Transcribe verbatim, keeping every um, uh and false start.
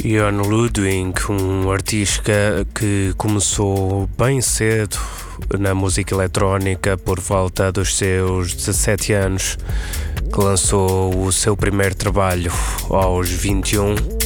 Jon Ludwig, um artista que começou bem cedo na música eletrónica, por volta dos seus dezassete anos, que lançou o seu primeiro trabalho aos vinte e um.